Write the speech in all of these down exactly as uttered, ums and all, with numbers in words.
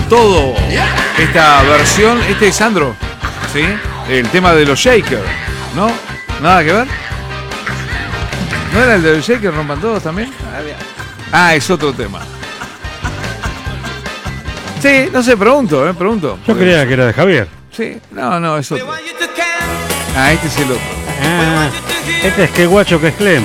todo. Esta versión, este es Sandro, ¿sí? El tema de los Shakers, ¿no? ¿Nada que ver? ¿No era el de los Shakers rompan todos también? Ah, es otro tema. Sí, no sé, pregunto, ¿eh? Pregunto. Yo creía que era de Javier. Sí, no, no, es otro. Ah, este es el otro. Ah, este es que guacho que es Clem.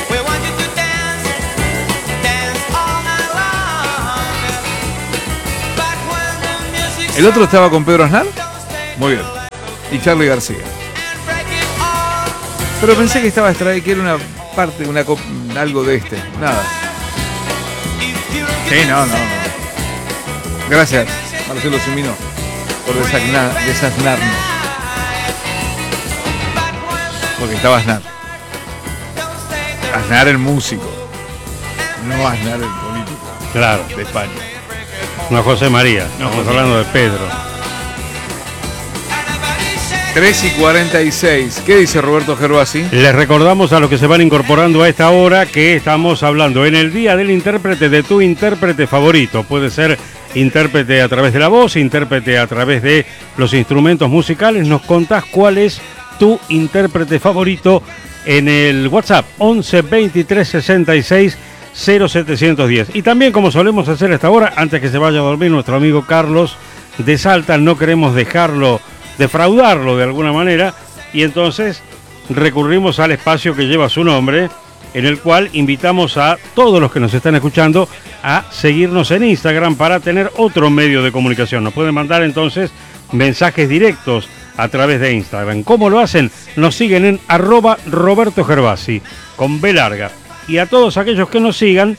¿El otro estaba con Pedro Aznar? Muy bien. Y Charly García. Pero pensé que estaba extraído, que era una parte, una algo de este. Nada. Sí, no, no, no. Gracias, Marcelo Cimino, por desasnar, desaznarnos. Porque estaba Aznar. Aznar el músico. No Aznar el político. Claro. De España. No José María. No, estamos José hablando de Pedro. tres y cuarenta y seis. ¿Qué dice Roberto Gervasi? Les recordamos a los que se van incorporando a esta hora que estamos hablando en el día del intérprete, de tu intérprete favorito. Puede ser intérprete a través de la voz, intérprete a través de los instrumentos musicales. Nos contás cuál es tu intérprete favorito en el WhatsApp once veintitrés sesenta y seis cero setecientos diez. Y también, como solemos hacer a esta hora, antes que se vaya a dormir nuestro amigo Carlos de Salta, no queremos dejarlo, defraudarlo de alguna manera, y entonces recurrimos al espacio que lleva su nombre, en el cual invitamos a todos los que nos están escuchando a seguirnos en Instagram para tener otro medio de comunicación. Nos pueden mandar entonces mensajes directos a través de Instagram. ¿Cómo lo hacen? Nos siguen en arroba Roberto Gervasi, con B larga. Y a todos aquellos que nos sigan,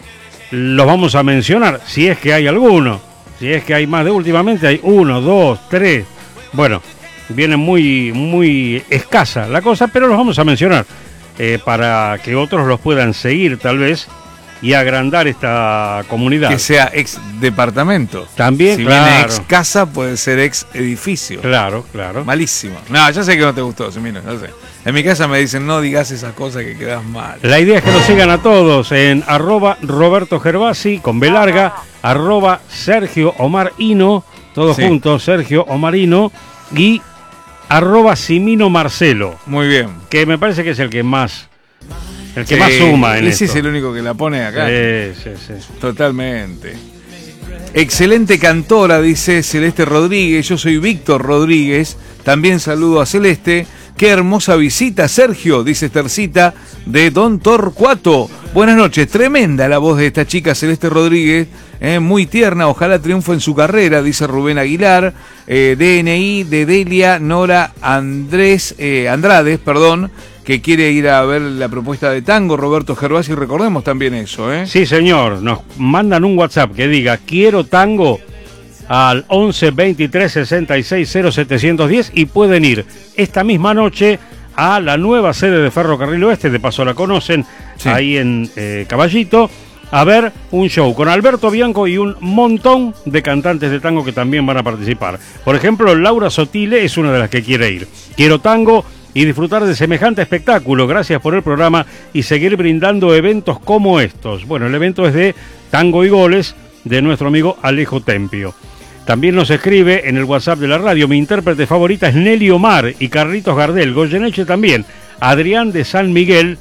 los vamos a mencionar, si es que hay alguno. Si es que hay más de últimamente, hay uno, dos, tres. Bueno, viene muy, muy escasa la cosa, pero los vamos a mencionar eh, para que otros los puedan seguir tal vez y agrandar esta comunidad. Que sea ex departamento. También, si claro. viene ex casa, puede ser ex edificio. Claro, claro. Malísimo. No, ya sé que no te gustó, Simino, no sé. En mi casa me dicen, no digas esas cosas que quedas mal. La idea es que nos sigan a todos en arroba Roberto Gervasi, con B larga, arroba Sergio Omar Hino, todos sí. juntos, Sergio Omar Hino, y arroba Simino Marcelo. Muy bien. Que me parece que es el que más, el que sí, más suma en ese esto. Es el único que la pone acá. Sí, sí, sí. Totalmente. Excelente cantora, dice Celeste Rodríguez. Yo soy Víctor Rodríguez. También saludo a Celeste. Qué hermosa visita, Sergio, dice Estercita de Don Torcuato. Buenas noches, tremenda la voz de esta chica Celeste Rodríguez, eh, muy tierna, ojalá triunfe en su carrera, dice Rubén Aguilar. eh, D N I de Delia Nora Andrés eh, Andrades, perdón, que quiere ir a ver la propuesta de tango, Roberto Gervasi, recordemos también eso, ¿eh? Sí, señor, nos mandan un WhatsApp que diga, quiero tango, al once veintitrés sesenta y seis cero setecientos diez y pueden ir esta misma noche a la nueva sede de Ferrocarril Oeste, de paso la conocen, sí. ahí en eh, Caballito, a ver un show con Alberto Bianco y un montón de cantantes de tango que también van a participar. Por ejemplo, Laura Sotile es una de las que quiere ir. Quiero tango y disfrutar de semejante espectáculo. Gracias por el programa y seguir brindando eventos como estos. Bueno, el evento es de Tango y Goles de nuestro amigo Alejo Tempio. También nos escribe en el WhatsApp de la radio, mi intérprete favorita es Nelly Omar y Carlitos Gardel, Goyeneche también, Adrián de San Miguel,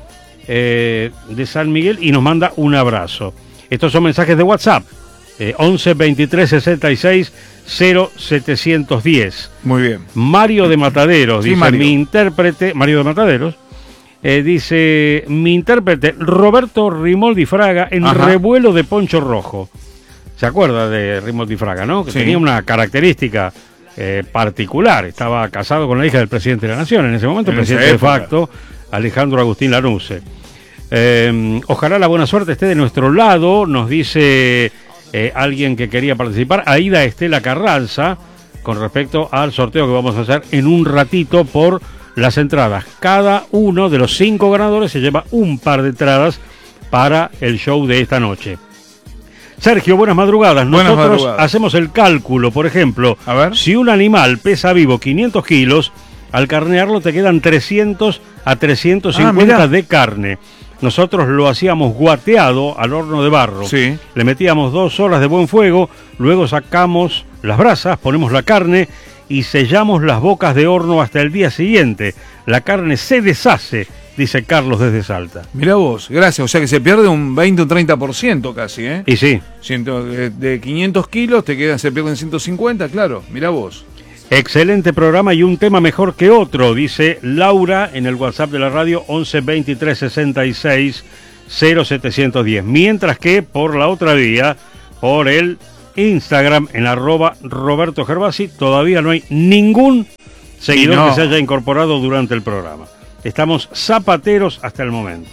eh, de San Miguel, y nos manda un abrazo. Estos son mensajes de WhatsApp, eh, once veintitrés sesenta y seis cero setecientos diez. Muy bien. Mario de Mataderos, sí, dice Mario. mi intérprete, Mario de Mataderos, eh, dice mi intérprete Roberto Rimoldi Fraga en Ajá. Revuelo de Poncho Rojo. ¿Se acuerda de Rimoldi Fraga, no? Que sí. tenía una característica eh, particular. Estaba casado con la hija del presidente de la Nación, en ese momento, el presidente de facto, Alejandro Agustín Lanusse. Eh, ojalá la buena suerte esté de nuestro lado, nos dice eh, alguien que quería participar, Aida Estela Carranza, con respecto al sorteo que vamos a hacer en un ratito por las entradas. Cada uno de los cinco ganadores se lleva un par de entradas para el show de esta noche. Sergio, buenas madrugadas. Buenas Nosotros madrugadas. hacemos el cálculo, por ejemplo, a ver. Si un animal pesa vivo quinientos kilos, al carnearlo te quedan trescientos a trescientos cincuenta ah, de carne. nosotros lo hacíamos guateado al horno de barro. Sí. Le metíamos dos horas de buen fuego, luego sacamos las brasas, ponemos la carne y sellamos las bocas de horno hasta el día siguiente. La carne se deshace, dice Carlos desde Salta. Mirá vos, gracias. O sea que se pierde un veinte o un treinta por ciento casi, ¿eh? Y sí. Ciento, de, de quinientos kilos te quedan, se pierden ciento cincuenta, claro. Mirá vos. Excelente programa y un tema mejor que otro, dice Laura en el WhatsApp de la radio once veintitrés sesenta y seis cero setecientos diez. Mientras que por la otra vía, por el Instagram en arroba Roberto Gervasi, todavía no hay ningún seguidor no. que se haya incorporado durante el programa. Estamos zapateros hasta el momento.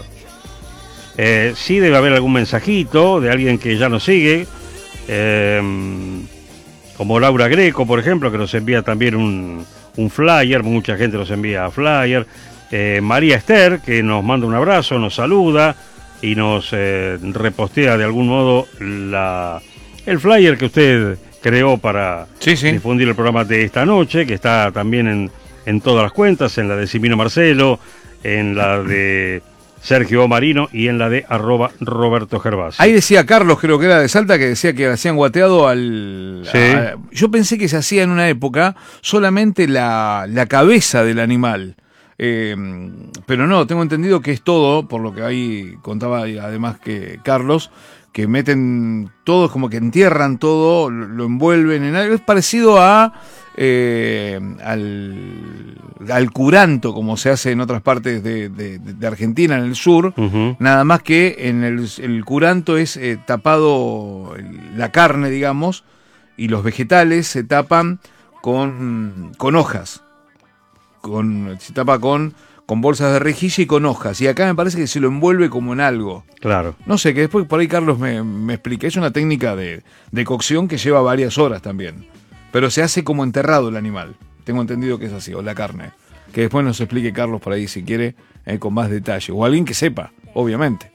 Eh, sí debe haber algún mensajito de alguien que ya nos sigue, eh, como Laura Greco, por ejemplo, que nos envía también un, un flyer, mucha gente nos envía flyer. Eh, María Esther, que nos manda un abrazo, nos saluda y nos eh, repostea de algún modo la... el flyer que usted creó para sí, sí. difundir el programa de esta noche, que está también en, en todas las cuentas, en la de Simino Marcelo, en la de Sergio Marino y en la de arroba Roberto Gervasi. Ahí decía Carlos, creo que era de Salta, que decía que hacían guateado al... Sí. A, yo pensé que se hacía en una época solamente la, la cabeza del animal. Eh, pero no, tengo entendido que es todo, por lo que ahí contaba además que Carlos, que meten todo, como que entierran todo, lo, lo envuelven en algo. Es parecido a eh, al, al curanto, como se hace en otras partes de, de, de Argentina, en el sur. Uh-huh. Nada más que en el, el curanto es eh, tapado la carne, digamos, y los vegetales se tapan con, con hojas. Con, se tapa con... con bolsas de rejilla y con hojas. Y acá me parece que se lo envuelve como en algo. Claro. No sé, que después por ahí Carlos me, me explica. Es una técnica de, de cocción que lleva varias horas también. Pero se hace como enterrado el animal. Tengo entendido que es así, o la carne. Que después nos explique Carlos por ahí si quiere, eh, con más detalle. O alguien que sepa, obviamente.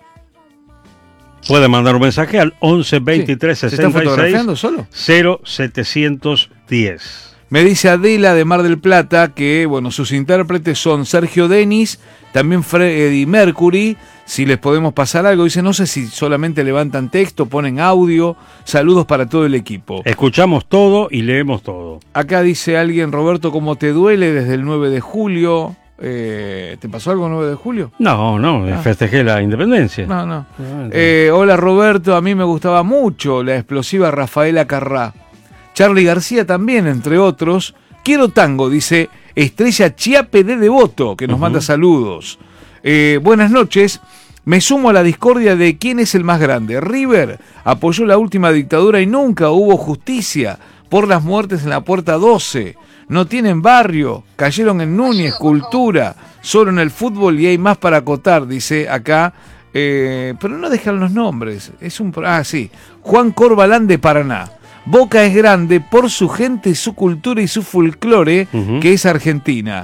Puede mandar un mensaje al once veintitrés sí. sesenta y seis ¿Se está fotografiando solo? cero setecientos diez. Me dice Adela de Mar del Plata que, bueno, sus intérpretes son Sergio Denis, también Freddie Mercury. Si les podemos pasar algo, dice, no sé si solamente levantan texto, ponen audio. Saludos para todo el equipo. Escuchamos todo y leemos todo. Acá dice alguien, Roberto, ¿cómo te duele desde el nueve de julio? Eh, ¿Te pasó algo el nueve de julio? No, no, ah. festejé la independencia. No, no. Eh, hola Roberto, a mí me gustaba mucho la explosiva Rafaela Carrá. Charly García también, entre otros. Quiero tango, dice Estrella Chiape de Devoto, que nos uh-huh. manda saludos. Eh, buenas noches. Me sumo a la discordia de quién es el más grande. River apoyó la última dictadura y nunca hubo justicia por las muertes en la Puerta doce. No tienen barrio, cayeron en Núñez, cultura, solo en el fútbol y hay más para acotar, dice acá. Eh, pero no dejan los nombres. Es un Ah, sí. Juan Corbalán de Paraná. Boca es grande por su gente, su cultura y su folclore, uh-huh. que es Argentina.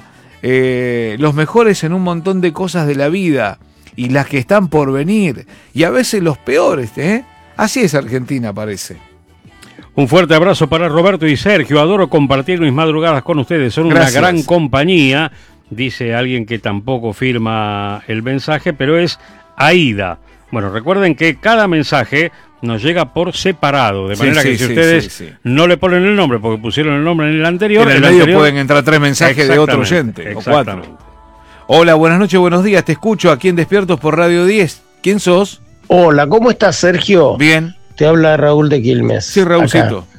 Eh, los mejores en un montón de cosas de la vida y las que están por venir. Y a veces los peores, ¿eh? Así es Argentina, parece. Un fuerte abrazo para Roberto y Sergio. Adoro compartir mis madrugadas con ustedes. Son Gracias. Una gran compañía. Dice alguien que tampoco firma el mensaje, pero es Aida. Bueno, recuerden que cada mensaje nos llega por separado, de manera sí, sí, que si sí, ustedes sí, sí. no le ponen el nombre porque pusieron el nombre en el anterior, en el, el medio anterior, pueden entrar tres mensajes de otro oyente o cuatro. Hola, buenas noches, buenos días, te escucho aquí en Despiertos por Radio diez. ¿Quién sos? Hola, ¿cómo estás, Sergio? Bien. Te habla Raúl de Quilmes. Sí, Raúlcito. Acá.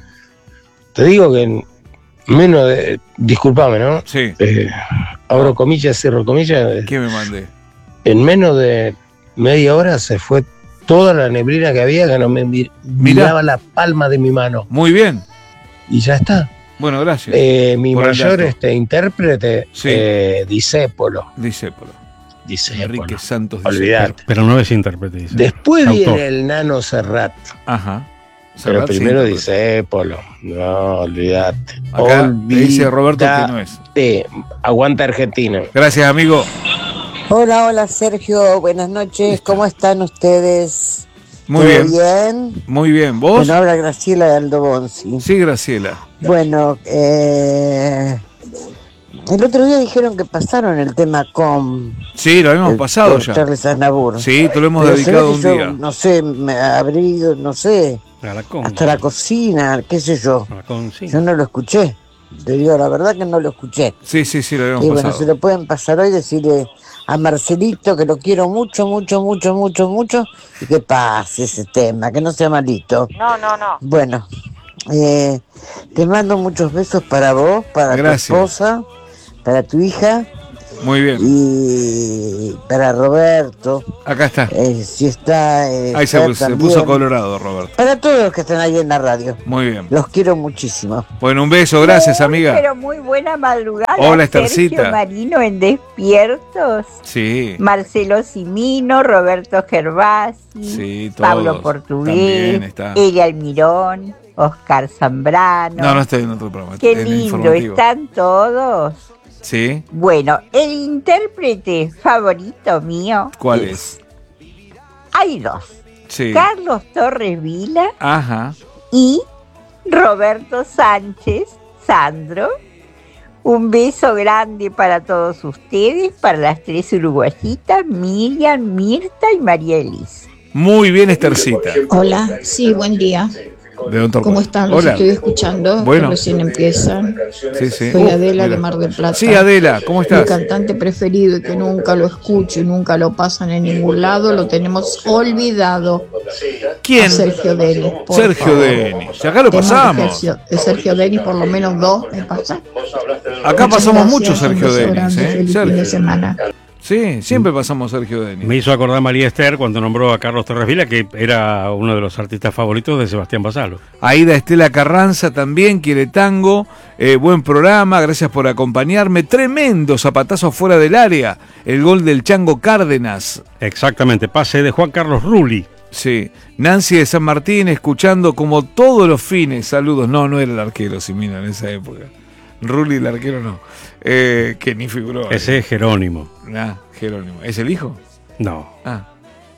Te digo que en menos de... Disculpame, ¿no? Sí. Eh, abro comillas, cierro comillas. ¿Qué me mandé? En menos de media hora se fue toda la neblina que había, que no me mir- miraba la palma de mi mano. Muy bien. Y ya está. Bueno, gracias. Eh, mi mayor este, intérprete, sí. eh, Discépolo. Discépolo. Discépolo. Enrique Santos. Olvidate. Pero, pero no es intérprete. Dice. Después Autor. Viene el Nano Serrat. Ajá. Serrat, pero primero sí, Discépolo. No, olvidate. Acá olvidate. Dice Roberto que no es. Aguanta Argentina. Gracias, amigo. Hola, hola Sergio, buenas noches, ¿cómo están ustedes? Muy bien. bien. Muy bien, ¿vos? Bueno, habla Graciela de Aldo Bonzi. Sí, Graciela. Bueno, eh, El otro día dijeron que pasaron el tema con... Sí, lo habíamos el pasado ya. Charles Aznavour. Sí, te lo hemos Pero dedicado un se ve que día. yo, no sé, me habré ido, no sé, A la con- hasta la cocina, qué sé yo. a la consigna. Yo no lo escuché. Te digo la verdad que no lo escuché. Sí, sí, sí, lo habíamos Y bueno, pasado. se lo pueden pasar hoy, decirle a Marcelito que lo quiero mucho, mucho, mucho, mucho, mucho, y que pase ese tema, que no sea malito. No, no, no. Bueno, eh, te mando muchos besos para vos, para Gracias. tu esposa, para tu hija Muy bien. y para Roberto. Acá está. Eh, si está. Eh, Ahí se, Fer puso- se también. puso colorado, Roberto. Para todos los que están ahí en la radio. Muy bien. Los quiero muchísimo. Bueno, un beso, gracias, Muy, amiga. Pero muy buena madrugada. Hola, Esthercita. Sergio Marino en Despiertos. Sí, Marcelo Cimino, Roberto Gervasi, sí, todos. Pablo Portugués, También está. Elia Almirón, Oscar Zambrano. No, no estoy en otro programa. Qué en el lindo, informativo. están todos. Sí, Bueno, el intérprete favorito mío. ¿cuál es? Hay dos. Sí. Carlos Torres Vila Ajá. y Roberto Sánchez, Sandro. Un beso grande para todos ustedes, para las tres uruguayitas, Miriam, Mirta y María Elisa. Muy bien, Esthercita. Hola, sí, buen día. De Don Torcuato. ¿Cómo están? Los Hola. estoy escuchando, Bueno. que recién empiezan. Sí, sí. Soy Uh, Adela de mira. Mar del Plata. Sí, Adela, ¿cómo Mi estás? cantante preferido y que nunca lo escucho y nunca lo pasan en ningún lado, lo tenemos olvidado. ¿Quién? A Sergio Denis. por Sergio favor. Denis. Acá lo Temas pasamos. De Sergio, de Sergio Denis, por lo menos dos me pasan. Acá Muchas pasamos gracias, mucho un Sergio beso Denis, grande, ¿eh? feliz fin de Sergio. semana. Sí, siempre pasamos Sergio Denis. Me hizo acordar María Esther cuando nombró a Carlos Torres Vila, que era uno de los artistas favoritos de Sebastián Basalo. Aida Estela Carranza también quiere tango. Eh, buen programa, gracias por acompañarme. Tremendo zapatazo fuera del área. El gol del Chango Cárdenas. Exactamente, pase de Juan Carlos Rulli. Sí. Nancy de San Martín escuchando como todos los fines. Saludos. No, no era el arquero, Simina, en esa época. Rulli, el arquero, no. Eh, que ni figuró. Ese es Jerónimo. Ah, Jerónimo. ¿Es el hijo? No. Ah.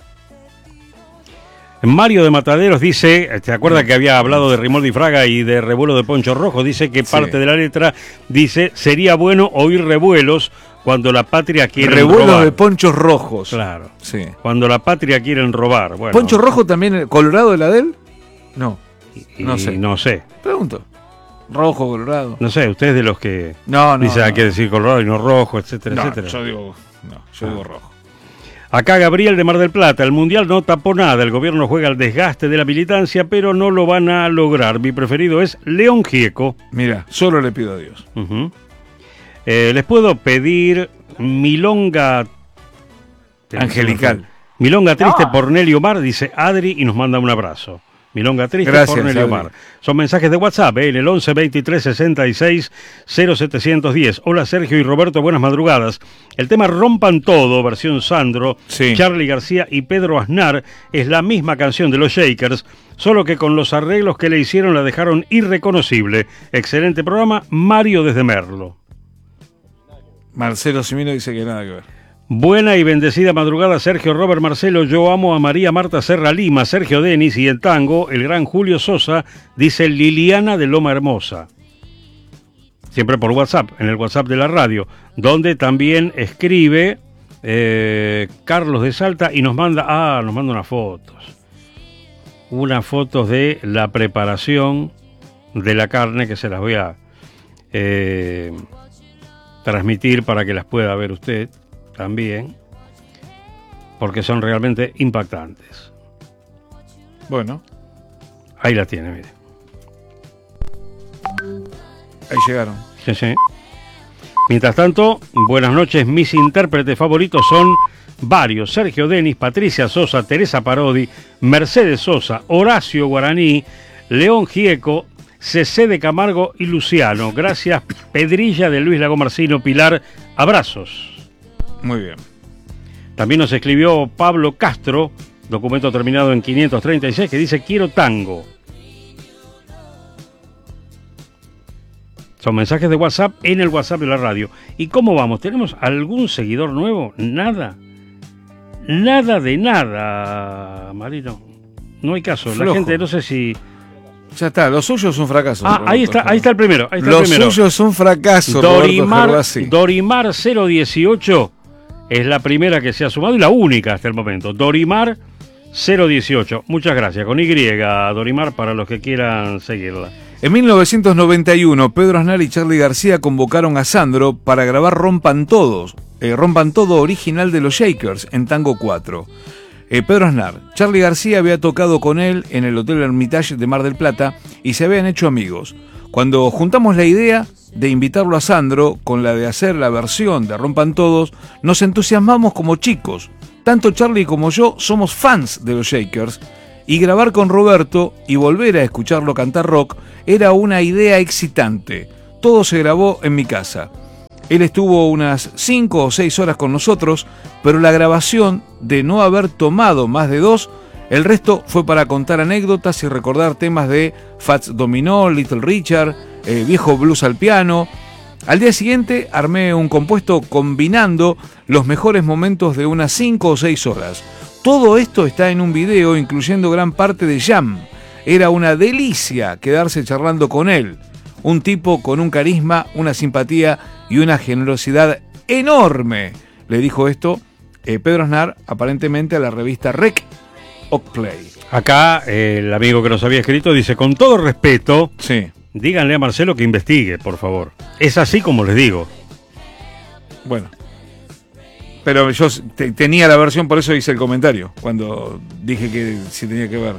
Mario de Mataderos dice, ¿te acuerdas que había hablado de Rimoldi Fraga y de revuelo de Poncho Rojo? Dice que Sí. parte de la letra dice, sería bueno oír revuelos cuando la patria quiere Revuelos robar. de ponchos rojos. Claro. Sí. Cuando la patria quieren robar. Bueno, ¿Poncho rojo también, colorado de la de él? No. y- no sé. No sé. Pregunto. Rojo, colorado. No sé, usted es de los que No, no. dice no. hay que decir colorado y no rojo, etcétera, No, etcétera. yo digo, no, yo Ah. digo rojo. Acá Gabriel de Mar del Plata, el Mundial no tapó nada, el gobierno juega al desgaste de la militancia, pero no lo van a lograr. Mi preferido es León Gieco. Mira, solo le pido a Dios. Ujú. Eh, les puedo pedir Milonga Angelical. Milonga Triste No. por Nelly Omar, dice Adri y nos manda un abrazo. Milonga Triste Gracias, por Nelly Adri. Omar. Son mensajes de WhatsApp, ¿eh? En el once veintitrés sesenta y seis cero setecientos diez. Hola Sergio y Roberto, buenas madrugadas. El tema Rompan Todo, versión Sandro, Sí. Charly García y Pedro Aznar, es la misma canción de los Shakers, solo que con los arreglos que le hicieron la dejaron irreconocible. Excelente programa, Mario desde Merlo. Marcelo Simino dice que nada que ver. Buena y bendecida madrugada, Sergio, Robert, Marcelo. Yo amo a María Marta Serra Lima, Sergio Denis y el tango, el gran Julio Sosa, dice Liliana de Loma Hermosa. Siempre por WhatsApp, en el WhatsApp de la radio, donde también escribe eh, Carlos de Salta y nos manda, ah, nos manda unas fotos. Unas fotos de la preparación de la carne que se las voy a eh, transmitir para que las pueda ver usted también, porque son realmente impactantes. Bueno, Ahí la tiene, mire. ahí llegaron. Sí, sí. Mientras tanto, buenas noches. Mis intérpretes favoritos son varios: Sergio Denis, Patricia Sosa, Teresa Parodi, Mercedes Sosa, Horacio Guaraní, León Gieco, Cecé de Camargo y Luciano. Gracias, Pedrilla de Luis Lagomarcino. Pilar, abrazos. Muy bien. También nos escribió Pablo Castro, documento terminado en quinientos treinta y seis, que dice quiero tango. Son mensajes de WhatsApp en el WhatsApp de la radio. ¿Y cómo vamos? ¿Tenemos algún seguidor nuevo? Nada. Nada de nada, Marino. No hay caso. La Flojo. gente, no sé si Ya está, lo suyo es un fracaso. Ah, ahí está, ahí está el primero. Ahí está lo el primero. suyo es un fracaso. Dorimar, Dorimar cero dieciocho es la primera que se ha sumado y la única hasta el momento. Dorimar cero dieciocho. Muchas gracias. Con Y, Dorimar, para los que quieran seguirla. En mil novecientos noventa y uno, Pedro Aznar y Charly García convocaron a Sandro para grabar Rompan Todos, eh, Rompan Todo original de los Shakers en Tango cuatro. Eh, Pedro Aznar, Charly García había tocado con él en el Hotel Hermitage de Mar del Plata y se habían hecho amigos. Cuando juntamos la idea de invitarlo a Sandro con la de hacer la versión de Rompan Todos, nos entusiasmamos como chicos. Tanto Charly como yo somos fans de los Shakers y grabar con Roberto y volver a escucharlo cantar rock era una idea excitante. Todo se grabó en mi casa. Él estuvo unas cinco o seis horas con nosotros, pero la grabación, de no haber tomado más de dos, el resto fue para contar anécdotas y recordar temas de Fats Domino, Little Richard, eh, viejo blues al piano. Al día siguiente armé un compuesto combinando los mejores momentos de unas cinco o seis horas. Todo esto está en un video, incluyendo gran parte de Jam. Era una delicia quedarse charlando con él. Un tipo con un carisma, una simpatía y una generosidad enorme. Le dijo esto eh, Pedro Aznar, aparentemente a la revista Rec Oakley. Acá eh, el amigo que nos había escrito dice, con todo respeto, sí. díganle a Marcelo que investigue, por favor. Es así como les digo. Bueno. Pero yo te, tenía la versión, por eso hice el comentario, cuando dije que sí tenía que ver.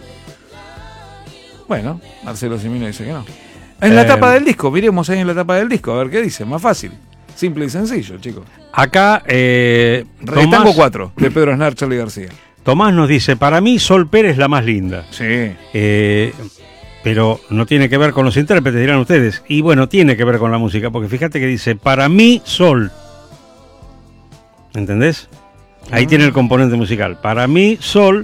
Bueno, Marcelo Simino dice que no. En eh, la tapa del disco, miremos ahí en la tapa del disco, a ver qué dice, más fácil. Simple y sencillo, chicos. Acá, eh, Tomás, Tango cuatro, de Pedro Aznar, Charly García. Tomás nos dice, para mí Sol Pérez es la más linda. Sí. Eh, pero no tiene que ver con los intérpretes, dirán ustedes. Y bueno, tiene que ver con la música, porque fíjate que dice, para mí Sol. ¿Entendés? Ahí ah. tiene el componente musical. Para mí, Sol,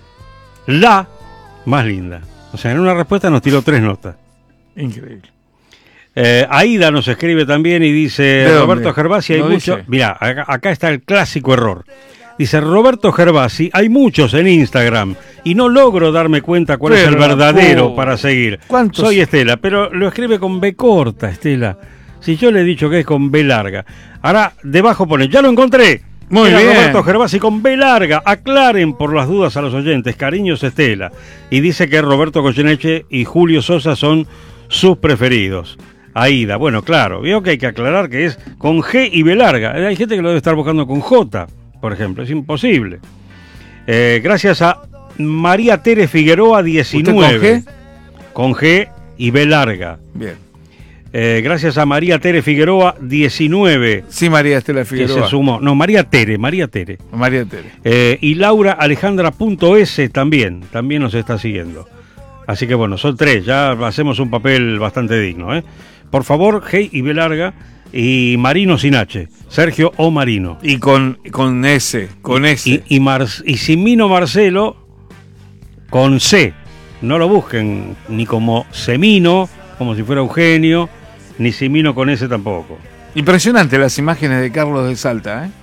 la más linda. O sea, en una respuesta nos tiró tres notas. Increíble. Eh, Aida nos escribe también y dice, Roberto Gervasi, hay no mucho... Mirá, acá, acá está el clásico error. Dice, Roberto Gervasi, hay muchos en Instagram y no logro darme cuenta cuál pero, es el verdadero oh, para seguir. ¿Cuántos? Soy Estela, pero lo escribe con B corta, Estela. Si yo le he dicho que es con B larga. Ahora, debajo pone, ya lo encontré. Muy Era bien. Roberto Gervasi con B larga. Aclaren por las dudas a los oyentes. Cariños, Estela. Y dice que Roberto Goyeneche y Julio Sosa son sus preferidos. Aida, bueno, claro. Veo que hay que aclarar que es con G y B larga. Hay gente que lo debe estar buscando con J, por ejemplo. Es imposible. Eh, gracias a María Tere Figueroa diecinueve. ¿Con G? Con G y B larga. Bien. Eh, gracias a María Tere Figueroa diecinueve. Sí, María Estela Figueroa. Que se sumó. No, María Tere, María Tere. María Tere. Eh, y Laura Alejandra punto S también, también nos está siguiendo. Así que bueno, son tres, ya hacemos un papel bastante digno, ¿eh? Por favor, G y B larga y Marino sin H. Sergio O Marino. Y con, con S, con S. Y, y, Mar, y Simino Marcelo con C. No lo busquen ni como Semino, como si fuera Eugenio, ni Simino con ese tampoco. Impresionante las imágenes de Carlos de Salta, ¿eh?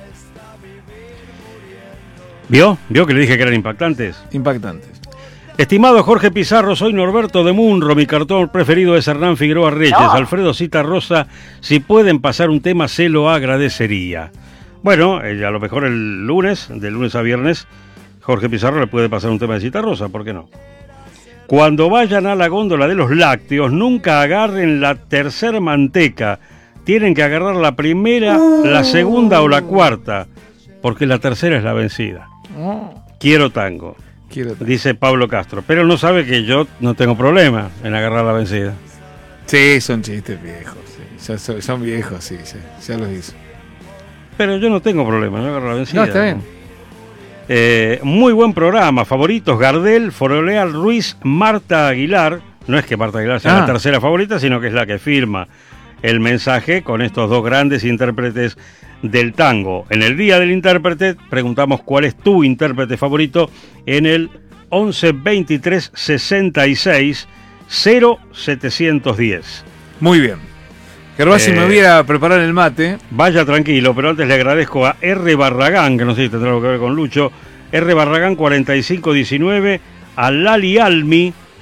¿Vio? ¿Vio que le dije que eran impactantes? Impactantes. Estimado Jorge Pizarro, soy Norberto de Munro, mi cartón preferido es Hernán Figueroa Reyes. No. Alfredo Cita Rosa, si pueden pasar un tema se lo agradecería. Bueno, eh, a lo mejor el lunes, de lunes a viernes, Jorge Pizarro le puede pasar un tema de Cita Rosa, ¿por qué no? Cuando vayan a la góndola de los lácteos, nunca agarren la tercera manteca. Tienen que agarrar la primera, uh. la segunda o la cuarta, porque la tercera es la vencida. Uh. Quiero tango, Quiero tango, dice Pablo Castro. Pero no sabe que yo no tengo problema en agarrar la vencida. Sí, son chistes viejos. Sí. Ya son, son viejos, sí, sí, ya los hizo. Pero yo no tengo problema en agarrar la vencida. No, está bien. Eh, muy buen programa, favoritos Gardel, Foroleal Ruiz, Marta Aguilar. No es que Marta Aguilar sea ah. la tercera favorita, sino que es la que firma el mensaje con estos dos grandes intérpretes del tango. En el Día del Intérprete preguntamos cuál es tu intérprete favorito en el once veintitrés sesenta y seis cero setecientos diez. Muy bien. Gervasi, eh, me voy a preparar el mate. Vaya tranquilo, pero antes le agradezco a R. Barragán, que no sé si tendrá algo que ver con Lucho, R. Barragán cuarenta y cinco diecinueve, a Lali Almi,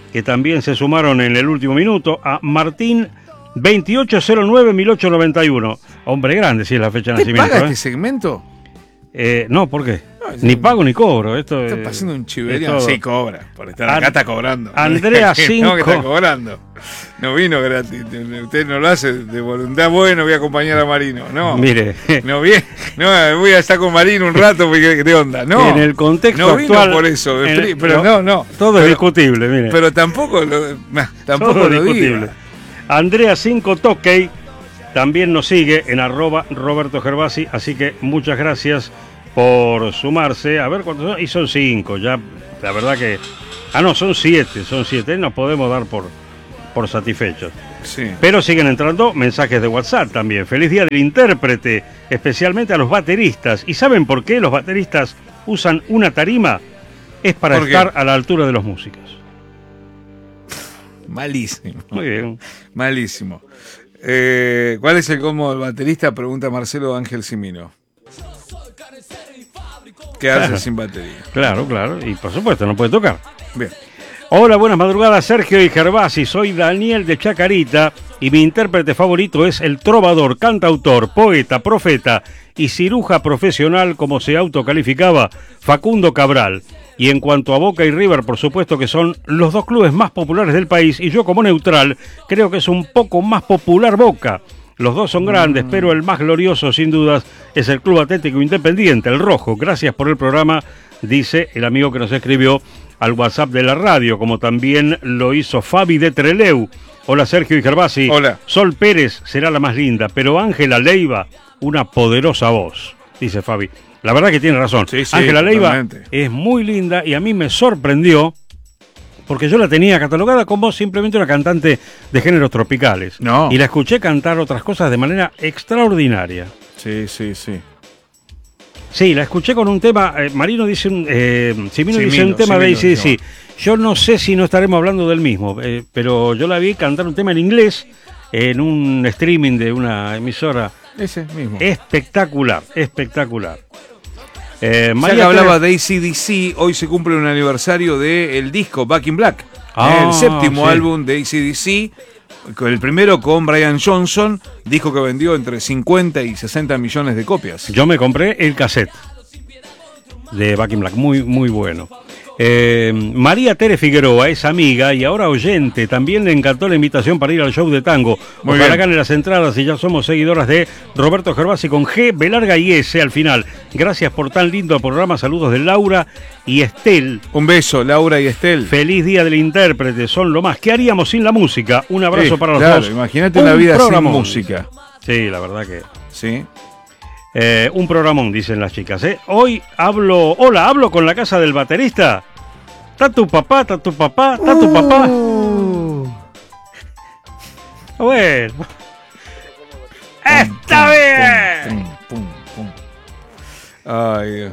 que también se sumaron en el último minuto, a Martín veintiocho cero nueve mil ochocientos noventa y uno. Hombre grande, si es la fecha de ¿Te nacimiento. paga ¿eh? este segmento? Eh, no, ¿por qué? No, Ni pago ni cobro. Esto Está es- pasando un es chiveriano. todo. Sí, cobra. Por estar An- acá está cobrando. Andrea No, que cinco. está cobrando. No vino gratis. Usted no lo hace de voluntad. Bueno, voy a acompañar a Marino. No. Mire, No, bien. No, voy a estar con Marino un rato. Porque, ¿de onda? No. en el contexto no vino actual. por eso. en el- Pero no, no. Todo pero, es discutible, mire. Pero tampoco lo, nah, tampoco Todo lo discutible. diga. Andrea cinco Tokey también nos sigue en arroba Roberto Gervasi, así que muchas gracias por sumarse. A ver cuántos son. Y son cinco, ya la verdad que... Ah, no, son siete, son siete. Nos podemos dar por, por satisfechos. Sí. Pero siguen entrando mensajes de WhatsApp también. Feliz día del intérprete, especialmente a los bateristas. ¿Y saben por qué los bateristas usan una tarima? Es para ¿Por qué? estar a la altura de los músicos. Malísimo. Muy bien. Malísimo. Eh, ¿Cuál es el colmo del baterista? Pregunta Marcelo Ángel Simino. Quedarse Claro. sin batería. Claro, claro. Y por supuesto, no puede tocar. Bien. Hola, buenas madrugadas, Sergio y Gervasi. Soy Daniel de Chacarita y mi intérprete favorito es el trovador, cantautor, poeta, profeta y ciruja profesional, como se autocalificaba, Facundo Cabral. Y en cuanto a Boca y River, por supuesto que son los dos clubes más populares del país, y yo como neutral creo que es un poco más popular Boca. Los dos son grandes, mm. pero el más glorioso sin dudas es el Club Atlético Independiente, el rojo. Gracias por el programa, dice el amigo que nos escribió al WhatsApp de la radio, como también lo hizo Fabi de Treleu. Hola Sergio y Gervasi. Hola. Sol Pérez será la más linda, pero Ángela Leiva, una poderosa voz, dice Fabi. La verdad que tiene razón. Sí, sí, Ángela Leiva totalmente. es muy linda y a mí me sorprendió porque yo la tenía catalogada como simplemente una cantante de géneros tropicales. No. Y la escuché cantar otras cosas de manera extraordinaria. Sí, sí, sí. Sí, la escuché con un tema, eh, Marino dice un, eh, Simino dice Simino, un tema Simino, de A C D C. no. Yo no sé si no estaremos hablando del mismo, eh, pero yo la vi cantar un tema en inglés en un streaming de una emisora. Ese mismo. Espectacular, espectacular. Eh, Ya María que hablaba Teresa- de A C D C, hoy se cumple un aniversario del disco Back in Black. Ah, el séptimo sí. álbum de A C D C. El primero con Brian Johnson, disco que vendió entre cincuenta y sesenta millones de copias. Yo me compré el cassette de Back in Black, muy, muy bueno. Eh, María Tere Figueroa es amiga y ahora oyente. También le encantó la invitación para ir al show de tango. Muy Ojalá bien. gane las entradas y ya somos seguidoras de Roberto Gervasi con G, B larga y S al final. Gracias por tan lindo programa. Saludos de Laura y Estel. Un beso, Laura y Estel. Feliz día del intérprete, son lo más. ¿Qué haríamos sin la música? Un abrazo Sí, para los claro, dos. imagínate Un una vida sin programón. música. Sí, la verdad que... Sí. Eh, un programón, dicen las chicas. ¿eh? Hoy hablo, hola, hablo con la casa del baterista. ¿Está tu papá? ¿Está tu papá? ¿Está tu papá? Bueno. ¡Está bien! Pum, pum, pum. Ay, Dios.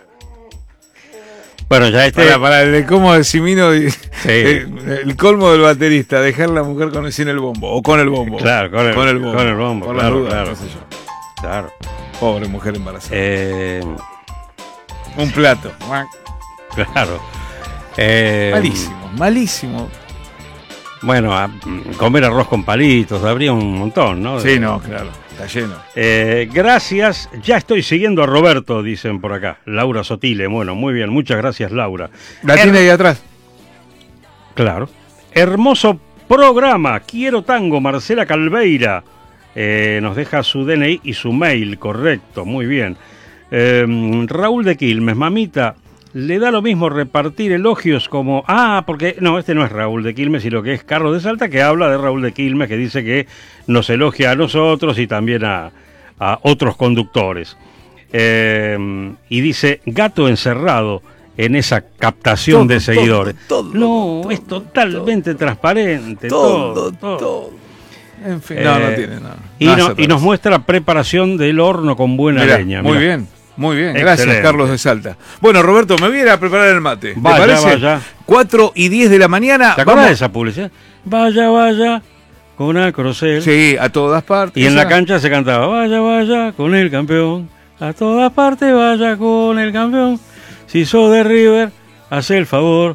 Bueno, ya este... Para, para el colmo de Simino, y- Sí. eh, el colmo del baterista, dejar la mujer con sin el bombo, o con el bombo. Claro, con el, con el bombo. con el bombo, Por las claro, dudas, claro. qué sé yo. Claro. Pobre mujer embarazada. Eh, Un plato. claro. Eh, Malísimo, malísimo. Bueno, a- comer arroz con palitos, habría un montón, ¿no? Sí, no, claro, está lleno. Eh, gracias, ya estoy siguiendo a Roberto, dicen por acá. Laura Sotile, bueno, muy bien, muchas gracias, Laura. La Her- tiene ahí atrás. Claro. Hermoso programa, quiero tango, Marcela Calveira. Eh, nos deja su D N I y su mail, correcto, muy bien. Eh, Raúl de Quilmes, mamita, le da lo mismo repartir elogios como... Ah, porque... No, este no es Raúl de Quilmes, sino que es Carlos de Salta, que habla de Raúl de Quilmes, que dice que nos elogia a nosotros y también a, a otros conductores. Eh, y dice, gato encerrado en esa captación Todo, de seguidores. todo, todo, no, todo, es totalmente transparente. Todo, Todo, todo. En fin, no, no Eh, tiene nada. Y, Nada no- atrás. y nos muestra preparación del horno con buena Mirá, leña. muy mirá. bien, muy bien. Gracias, Excelente. Carlos de Salta. Bueno, Roberto, me voy a ir a preparar el mate. ¿Te Vaya, parece? vaya. cuatro y diez de la mañana. ¿Te acuerdas vamos- de esa publicidad? Vaya, vaya, con Acrocel. Sí, a todas partes. Y en la Esa- cancha se cantaba, vaya, vaya, con el campeón. A todas partes vaya con el campeón. Si sos de River, haz el favor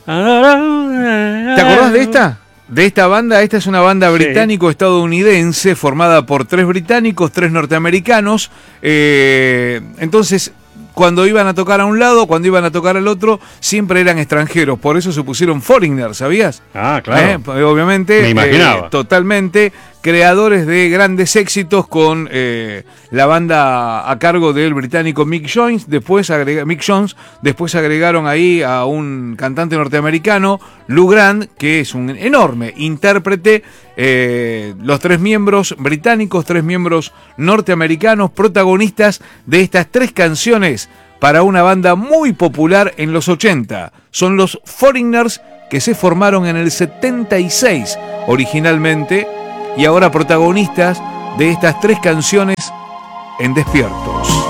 ¿Te acordás de esta? De esta banda, esta es una banda Sí. británico-estadounidense formada por tres británicos, tres norteamericanos. Eh, entonces, cuando iban a tocar a un lado, cuando iban a tocar al otro, siempre eran extranjeros. Por eso se pusieron Foreigners, ¿sabías? Ah, claro. Eh, obviamente, Me imaginaba. eh, totalmente creadores de grandes éxitos con eh, la banda a cargo del británico Mick Jones, después agrega, Mick Jones, después agregaron ahí a un cantante norteamericano, Lou Grant, que es un enorme intérprete, eh, los tres miembros británicos, tres miembros norteamericanos, protagonistas de estas tres canciones para una banda muy popular en los ochenta. Son los Foreigners, que se formaron en el setenta y seis originalmente, y ahora protagonistas de estas tres canciones en Despiertos.